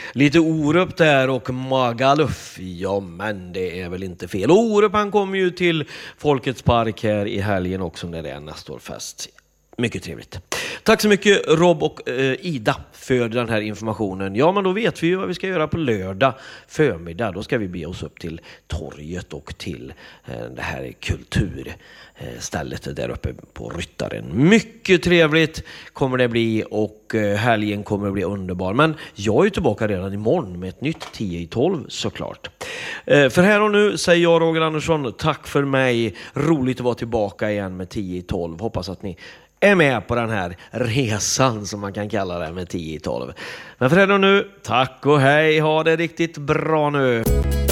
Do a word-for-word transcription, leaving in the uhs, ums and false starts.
Lite Orup där och Magaluf. Ja, men det är väl inte fel. Orup, han kommer ju till Folkets park här i helgen också när det är nästa år fest. Mycket trevligt. Tack så mycket Rob och eh, Ida för den här informationen. Ja, men då vet vi ju vad vi ska göra på lördag förmiddag. Då ska vi be oss upp till torget och till eh, det här kulturstället där uppe på Ryttaren. Mycket trevligt kommer det bli och eh, helgen kommer att bli underbar. Men jag är ju tillbaka redan imorgon med ett nytt tio i tolv såklart. Eh, för här och nu säger jag Roger Andersson, tack för mig. Roligt att vara tillbaka igen med tio i tolv. Hoppas att ni är med på den här resan som man kan kalla det med tio i tolv. Men för här och nu, tack och hej, ha det riktigt bra nu.